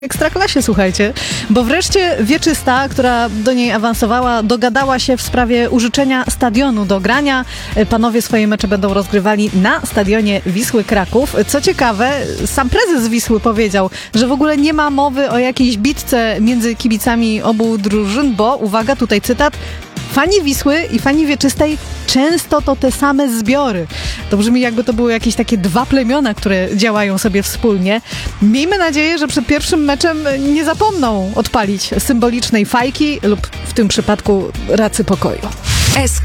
Ekstraklasie, słuchajcie, bo wreszcie Wieczysta, która do niej awansowała, dogadała się w sprawie użyczenia stadionu do grania. Panowie swoje mecze będą rozgrywali na stadionie Wisły Kraków. Co ciekawe, sam prezes Wisły powiedział, że w ogóle nie ma mowy o jakiejś bitce między kibicami obu drużyn, bo, uwaga, tutaj cytat, fani Wisły i fani Wieczystej często to te same zbiory. To brzmi, jakby to były jakieś takie dwa plemiona, które działają sobie wspólnie. Miejmy nadzieję, że przed pierwszym meczem nie zapomną odpalić symbolicznej fajki lub w tym przypadku racy pokoju.